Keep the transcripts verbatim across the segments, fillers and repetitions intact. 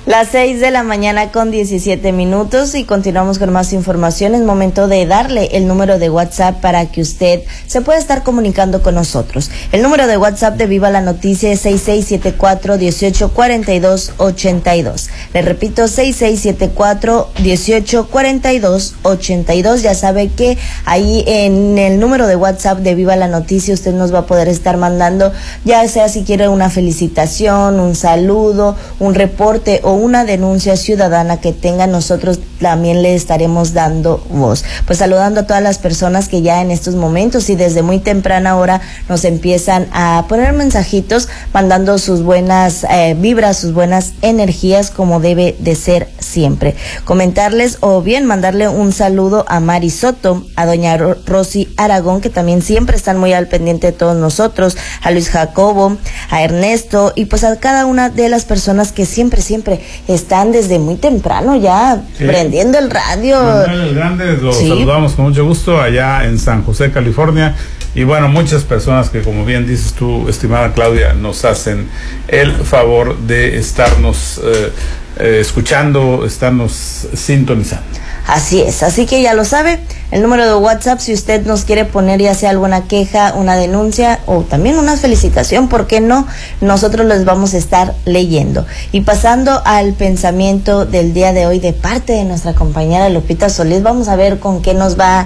Las seis de la mañana con diecisiete minutos y continuamos con más información. Es momento de darle el número de WhatsApp para que usted se pueda estar comunicando con nosotros. El número de WhatsApp de Viva la Noticia es seis seis siete cuatro, uno ocho cuatro dos, ocho dos. Le repito, seis seis siete cuatro, uno ocho cuatro dos, ocho dos. Ya sabe que ahí en el número de WhatsApp de Viva la Noticia usted nos va a poder estar mandando, ya sea si quiere una felicitación, un saludo, un reporte o una denuncia ciudadana que tenga, nosotros también le estaremos dando voz. Pues saludando a todas las personas que ya en estos momentos y desde muy temprana hora nos empiezan a poner mensajitos, mandando sus buenas eh, vibras, sus buenas energías, como debe de ser siempre. Comentarles o bien mandarle un saludo a Mari Soto, a doña Ro- Rosy Aragón, que también siempre están muy al pendiente de todos nosotros, a Luis Jacobo, a Ernesto y pues a cada una de las personas que siempre, siempre están desde muy temprano ya sí. prendiendo el radio. Manuel Grande, lo sí. saludamos con mucho gusto allá en San José, California. Y bueno, muchas personas que, como bien dices tú, estimada Claudia, nos hacen el favor de estarnos eh, eh, escuchando, estarnos sintonizando. Así es, así que ya lo sabe, el número de WhatsApp, si usted nos quiere poner ya sea alguna queja, una denuncia o también una felicitación, ¿por qué no? Nosotros les vamos a estar leyendo. Y pasando al pensamiento del día de hoy de parte de nuestra compañera Lupita Solís, vamos a ver con qué nos va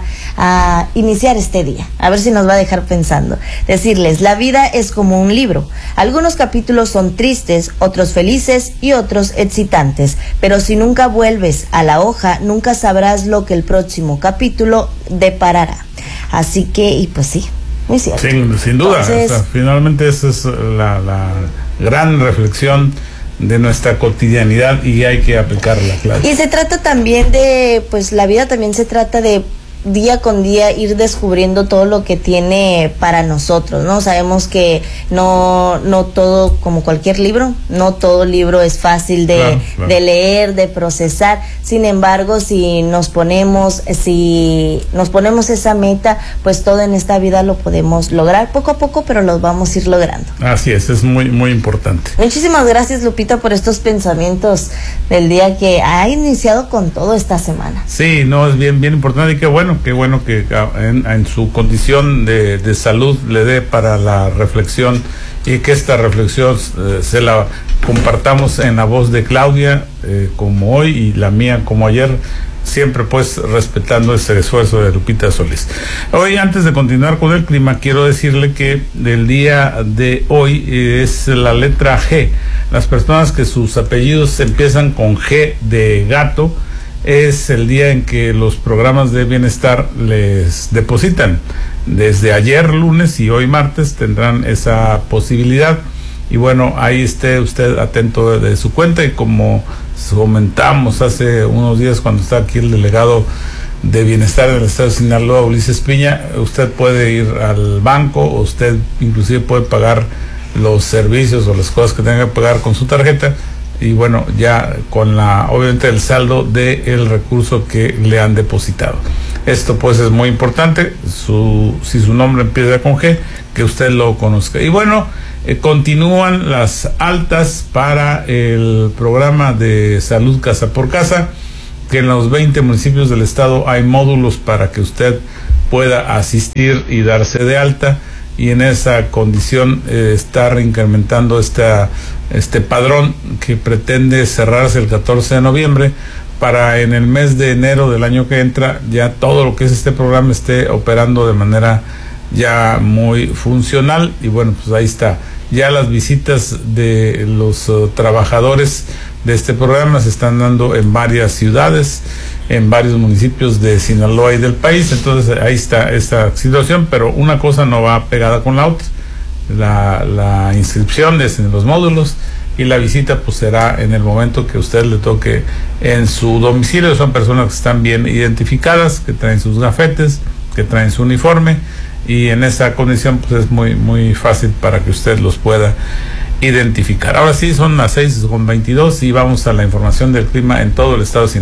a iniciar este día, a ver si nos va a dejar pensando. Decirles, la vida es como un libro, algunos capítulos son tristes, otros felices y otros excitantes, pero si nunca vuelves a la hoja, nunca sabrás sabrás lo que el próximo capítulo deparará. Así que, y pues sí, muy cierto. Sin, sin duda, Entonces, o sea, finalmente esa es la, la gran reflexión de nuestra cotidianidad y hay que aplicarla, claro. Y se trata también de, pues la vida también se trata de día con día ir descubriendo todo lo que tiene para nosotros, ¿no? Sabemos que no no todo, como cualquier libro, no todo libro es fácil de, claro, claro. de leer, de procesar. Sin embargo, si nos ponemos, si nos ponemos esa meta, pues todo en esta vida lo podemos lograr poco a poco, pero lo vamos a ir logrando. Así es, es muy muy importante. Muchísimas gracias, Lupita, por estos pensamientos del día que ha iniciado con todo esta semana. Sí, no, es bien bien importante y qué bueno Qué bueno que en, en su condición de, de salud le dé para la reflexión y que esta reflexión eh, se la compartamos en la voz de Claudia eh, como hoy y la mía como ayer, siempre pues respetando ese esfuerzo de Lupita Solís. Hoy, antes de continuar con el clima, quiero decirle que el día de hoy eh, es la letra G. Las personas que sus apellidos empiezan con G de gato, es el día en que los programas de bienestar les depositan. Desde ayer lunes y hoy martes tendrán esa posibilidad. Y bueno, ahí esté usted atento de, de su cuenta. Y como comentamos hace unos días cuando está aquí el delegado de bienestar del estado de Sinaloa, Ulises Piña, usted puede ir al banco, o usted inclusive puede pagar los servicios o las cosas que tenga que pagar con su tarjeta. Y bueno, ya con la, obviamente, el saldo del recurso que le han depositado. Esto pues es muy importante, su, si su nombre empieza con G, que usted lo conozca. Y bueno, eh, continúan las altas para el programa de salud casa por casa, que en los veinte municipios del estado hay módulos para que usted pueda asistir y darse de alta. Y en esa condición eh, está incrementando esta, este padrón que pretende cerrarse el catorce de noviembre para en el mes de enero del año que entra ya todo lo que es este programa esté operando de manera ya muy funcional. Y bueno, pues ahí está, ya las visitas de los uh, trabajadores de este programa se están dando en varias ciudades, en varios municipios de Sinaloa y del país. Entonces ahí está esta situación, pero una cosa no va pegada con la otra. La, la inscripción es en los módulos y la visita pues será en el momento que usted le toque en su domicilio. Son personas que están bien identificadas, que traen sus gafetes, que traen su uniforme, y en esa condición pues es muy muy fácil para que usted los pueda identificar. Ahora sí, son las seis con veintidós y vamos a la información del clima en todo el estado de Sinaloa.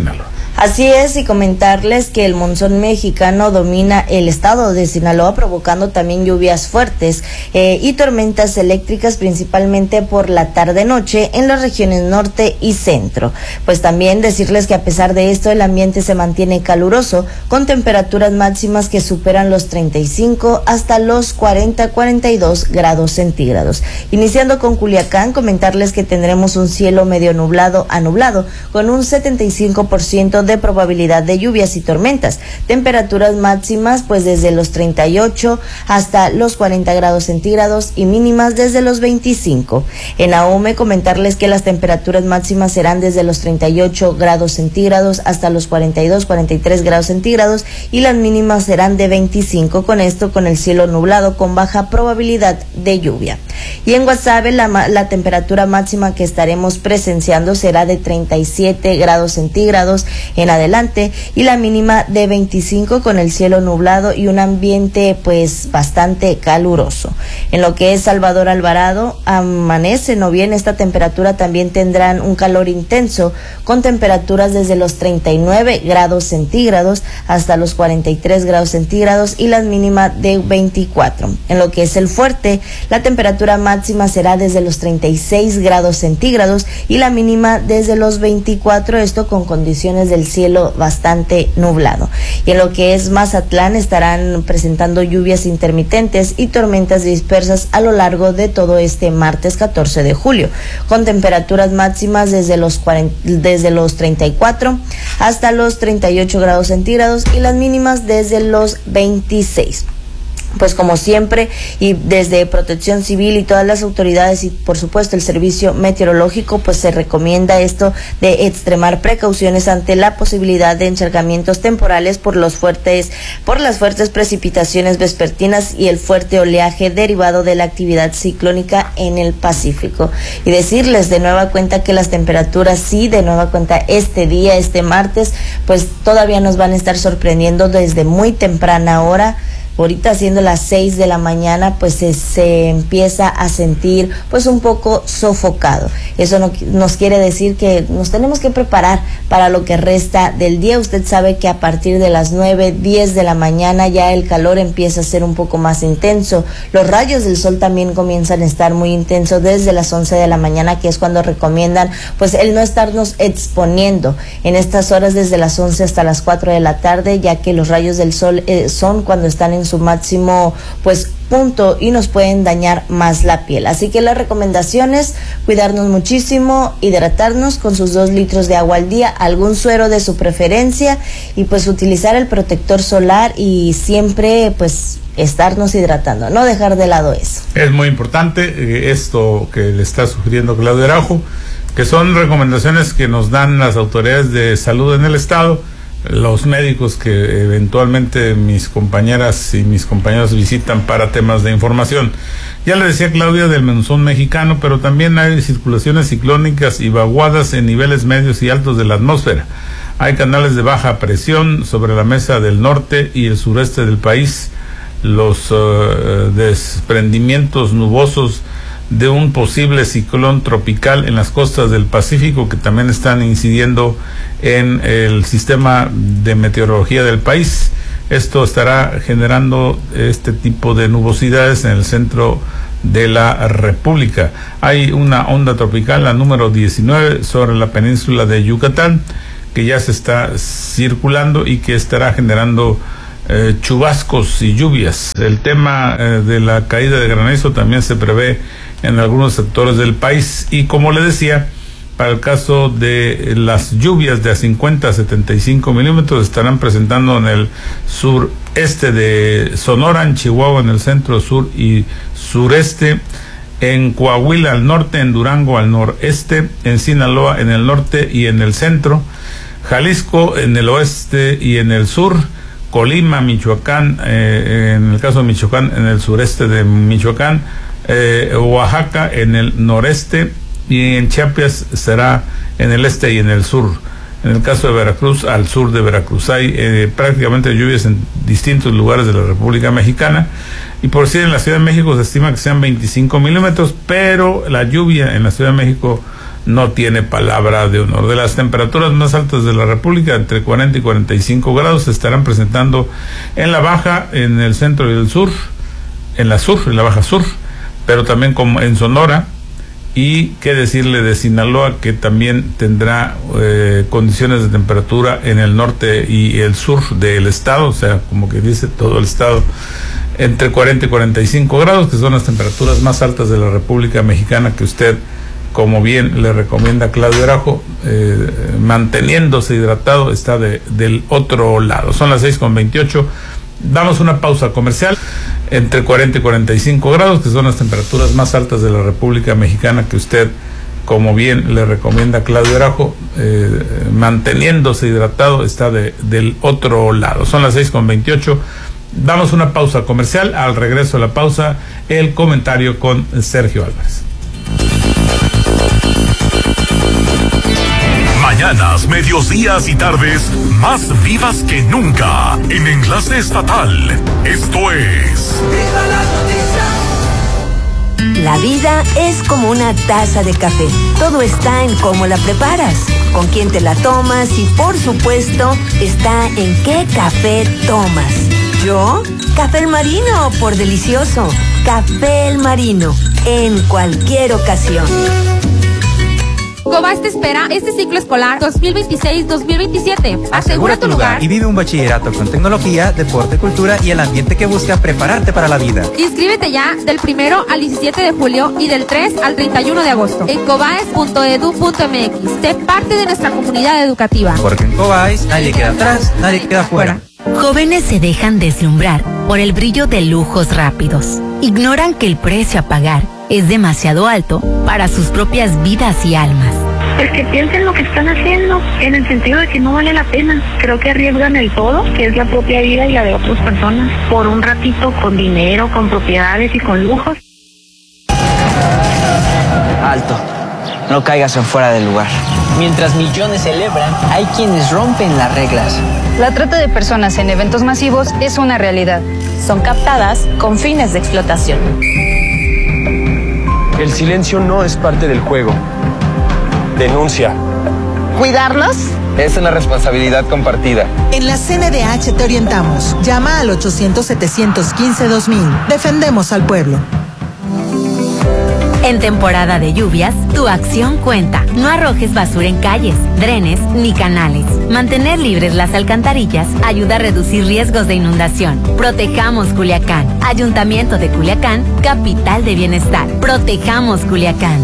Así es, y comentarles que el monzón mexicano domina el estado de Sinaloa, provocando también lluvias fuertes eh, y tormentas eléctricas, principalmente por la tarde-noche en las regiones norte y centro. Pues también decirles que a pesar de esto, el ambiente se mantiene caluroso, con temperaturas máximas que superan los treinta y cinco hasta los cuarenta a cuarenta y dos grados centígrados. Iniciando con Culiacán, comentarles que tendremos un cielo medio nublado a nublado, con un setenta y cinco por ciento de probabilidad de lluvias y tormentas. Temperaturas máximas pues desde los treinta y ocho hasta los cuarenta grados centígrados y mínimas desde los veinticinco. En Ahome, comentarles que las temperaturas máximas serán desde los treinta y ocho grados centígrados hasta los cuarenta y dos, cuarenta y tres grados centígrados y las mínimas serán de veinticinco, con esto con el cielo nublado con baja probabilidad de lluvia. Y en Guasave la, la temperatura máxima que estaremos presenciando será de treinta y siete grados centígrados en adelante y la mínima de veinticinco, con el cielo nublado y un ambiente pues bastante caluroso. En lo que es Salvador Alvarado, amanece no bien, esta temperatura también tendrán un calor intenso, con temperaturas desde los treinta y nueve grados centígrados hasta los cuarenta y tres grados centígrados y la mínima de veinticuatro. En lo que es El Fuerte, la temperatura máxima será desde los treinta y seis grados centígrados y la mínima desde los veinticuatro, esto con condiciones del cielo bastante nublado. Y en lo que es Mazatlán, estarán presentando lluvias intermitentes y tormentas dispersas a lo largo de todo este martes catorce de julio, con temperaturas máximas desde los cuarenta, desde los treinta y cuatro hasta los treinta y ocho grados centígrados y las mínimas desde los veintiséis. Pues como siempre, y desde Protección Civil y todas las autoridades y por supuesto el servicio meteorológico, pues se recomienda esto de extremar precauciones ante la posibilidad de encharcamientos temporales por los fuertes, por las fuertes precipitaciones vespertinas y el fuerte oleaje derivado de la actividad ciclónica en el Pacífico. Y decirles de nueva cuenta que las temperaturas sí, de nueva cuenta este día, este martes, pues todavía nos van a estar sorprendiendo desde muy temprana hora. Ahorita siendo las seis de la mañana, pues se, se empieza a sentir pues un poco sofocado. Eso no, nos quiere decir que nos tenemos que preparar para lo que resta del día. Usted sabe que a partir de las nueve, diez de la mañana ya el calor empieza a ser un poco más intenso. Los rayos del sol también comienzan a estar muy intensos desde las once de la mañana, que es cuando recomiendan pues el no estarnos exponiendo en estas horas desde las once hasta las cuatro de la tarde, ya que los rayos del sol eh, son cuando están en su máximo pues punto y nos pueden dañar más la piel. Así que las recomendaciones: cuidarnos muchísimo, hidratarnos con sus dos litros de agua al día, algún suero de su preferencia y pues utilizar el protector solar y siempre pues estarnos hidratando, no dejar de lado eso. Es muy importante eh, esto que le está sugiriendo Claudia Araujo, que son recomendaciones que nos dan las autoridades de salud en el estado, los médicos que eventualmente mis compañeras y mis compañeros visitan para temas de información. Ya le decía Claudia del monzón mexicano, pero también hay circulaciones ciclónicas y vaguadas en niveles medios y altos de la atmósfera. Hay canales de baja presión sobre la mesa del norte y el sureste del país. Los uh, desprendimientos nubosos de un posible ciclón tropical en las costas del Pacífico, que también están incidiendo en el sistema de meteorología del país. Esto estará generando este tipo de nubosidades en el centro de la República. Hay una onda tropical, la número diecinueve, sobre la península de Yucatán, que ya se está circulando y que estará generando eh, chubascos y lluvias. El tema eh, de la caída de granizo también se prevé en algunos sectores del país, y como le decía, para el caso de las lluvias de a cincuenta a setenta y cinco milímetros estarán presentando en el sureste de Sonora, en Chihuahua en el centro, sur y sureste, en Coahuila al norte, en Durango al noreste, en Sinaloa en el norte y en el centro, Jalisco en el oeste y en el sur, Colima, Michoacán, eh, en el caso de Michoacán en el sureste de Michoacán, Eh, Oaxaca en el noreste, y en Chiapas será en el este y en el sur. En el caso de Veracruz, al sur de Veracruz. Hay eh, prácticamente lluvias en distintos lugares de la República Mexicana, y por si en la Ciudad de México se estima que sean veinticinco milímetros, pero la lluvia en la Ciudad de México no tiene palabra de honor. De las temperaturas más altas de la República, entre cuarenta y cuarenta y cinco grados, se estarán presentando en la baja, en el centro y el sur, en la sur, en la baja sur, pero también como en Sonora. Y qué decirle de Sinaloa, que también tendrá eh, condiciones de temperatura en el norte y el sur del estado, o sea, como que dice todo el estado, entre cuarenta y cuarenta y cinco grados, que son las temperaturas más altas de la República Mexicana, que usted, como bien le recomienda Claudio Arajo, eh, manteniéndose hidratado, está de, del otro lado. Son las seis con veintiocho. Damos una pausa comercial. Entre cuarenta y cuarenta y cinco grados, que son las temperaturas más altas de la República Mexicana, que usted, como bien le recomienda Claudio Arajo, eh, manteniéndose hidratado, está de, del otro lado. Son las seis con veintiocho. Damos una pausa comercial. Al regreso de la pausa, el comentario con Sergio Álvarez. Mañanas, medios días y tardes más vivas que nunca en Enlace Estatal. Esto es ¡Viva la noticia! La vida es como una taza de café. Todo está en cómo la preparas, con quién te la tomas y, por supuesto, está en qué café tomas. ¿Yo? Café El Marino, por delicioso. Café El Marino, en cualquier ocasión. Cobas te espera este ciclo escolar dos mil veintiséis dos mil veintisiete. Asegura tu lugar y vive un bachillerato con tecnología, deporte, cultura y el ambiente que busca prepararte para la vida. Inscríbete ya del primero al diecisiete de julio y del tres al treinta y uno de agosto en cobaes punto edu punto mx. Sé parte de nuestra comunidad educativa. Porque en Cobaes nadie queda atrás, nadie queda fuera. Jóvenes se dejan deslumbrar por el brillo de lujos rápidos. Ignoran que el precio a pagar es demasiado alto para sus propias vidas y almas. Pues que piensen lo que están haciendo, en el sentido de que no vale la pena. Creo que arriesgan el todo, que es la propia vida y la de otras personas, por un ratito con dinero, con propiedades y con lujos. Alto, no caigas en fuera del lugar. Mientras millones celebran, hay quienes rompen las reglas. La trata de personas en eventos masivos es una realidad. Son captadas con fines de explotación. El silencio no es parte del juego. Denuncia. ¿Cuidarnos? Es una responsabilidad compartida. En la C N D H te orientamos. Llama al ochocientos, setecientos quince, dos mil. Defendemos al pueblo. En temporada de lluvias, tu acción cuenta. No arrojes basura en calles, drenes ni canales. Mantener libres las alcantarillas ayuda a reducir riesgos de inundación. Protejamos Culiacán. Ayuntamiento de Culiacán, capital de bienestar. Protejamos Culiacán.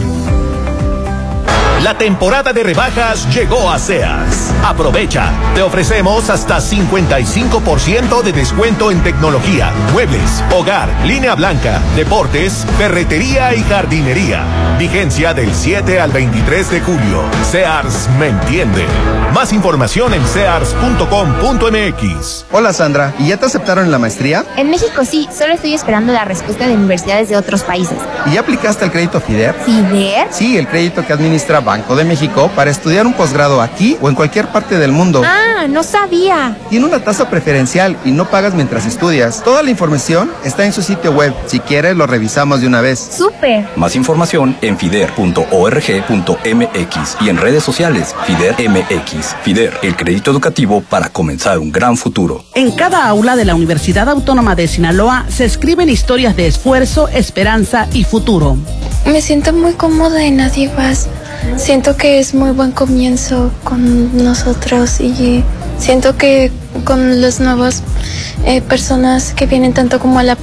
La temporada de rebajas llegó a Sears. Aprovecha. Te ofrecemos hasta cincuenta y cinco por ciento de descuento en tecnología, muebles, hogar, línea blanca, deportes, ferretería y jardinería. Vigencia del siete al veintitrés de julio. Sears me entiende. Más información en sears punto com punto mx. Hola Sandra, ¿y ya te aceptaron en la maestría? En México sí, solo estoy esperando la respuesta de universidades de otros países. ¿Y ya aplicaste el crédito FIDER? ¿FIDER? Sí, el crédito que administra Banco de México para estudiar un posgrado aquí o en cualquier parte del mundo. Ah, no sabía. Tiene una tasa preferencial y no pagas mientras estudias. Toda la información está en su sitio web. Si quieres, lo revisamos de una vez. ¡Súper! Más información en fider punto org punto mx y en redes sociales FIDER M X. FIDER, el crédito educativo para comenzar un gran futuro. En cada aula de la Universidad Autónoma de Sinaloa se escriben historias de esfuerzo, esperanza y futuro. Me siento muy cómoda en Adivas. Siento que es muy buen comienzo con nosotros y siento que con las nuevas eh, personas que vienen tanto como a la